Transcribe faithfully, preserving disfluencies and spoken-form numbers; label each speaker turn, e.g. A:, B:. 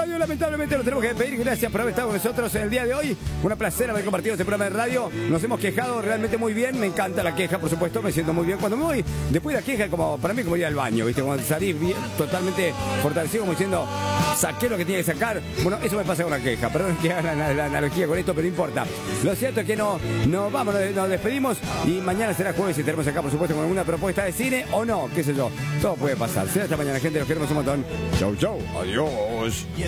A: radio. Lamentablemente lo tenemos que despedir. Gracias por haber estado con nosotros en el día de hoy. Un placer haber compartido este programa de radio. Nos hemos quejado realmente muy bien. Me encanta la queja, por supuesto. Me siento muy bien cuando me voy. Después de la queja, como para mí, como ir al baño, ¿viste? Cuando salís bien, totalmente fortalecido, como diciendo, saqué lo que tenía que sacar. Bueno, eso me pasa con la queja. Perdón que haga la, la analogía con esto, pero no importa. Lo cierto es que no, no vamos, nos, nos despedimos. Y mañana será jueves y tenemos acá, por supuesto, con alguna propuesta de cine o no, qué sé yo. Todo puede pasar. Será hasta mañana, gente. Los queremos un montón. Chau, chau. Adiós.